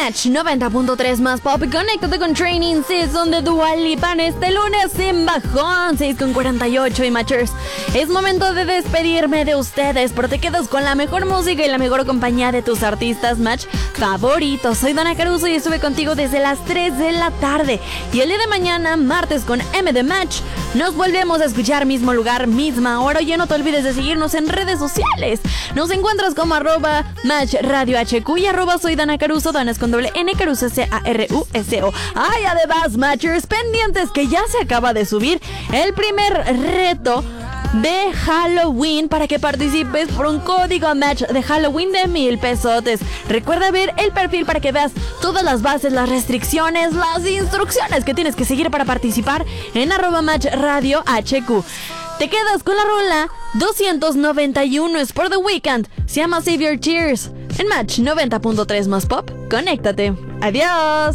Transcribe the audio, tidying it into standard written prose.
Match 90.3 más pop. Conéctate con Training Season de Dua Lipa este lunes en bajón 6:48 y Matchers. Es momento de despedirme de ustedes, pero te quedas con la mejor música y la mejor compañía de tus artistas Match favoritos. Soy Dana Caruso y estuve contigo desde las 3 de la tarde. Y el día de mañana, martes con M de Match, nos volvemos a escuchar mismo lugar, misma hora. Y no te olvides de seguirnos en redes sociales. Nos encuentras como @MatchRadioHQ y @soy Dana Caruso. Dana es con doble N, Caruso Caruso. Ay, además, Matchers, pendientes que ya se acaba de subir el primer reto de Halloween para que participes por un código Match de Halloween de 1,000 pesotes. Recuerda ver el perfil para que veas todas las bases, las restricciones, las instrucciones que tienes que seguir para participar en @MatchRadioHQ. Te quedas con la rola 291, es por The Weeknd, se llama Save Your Tears. En Match 90.3 más pop, conéctate. Adiós.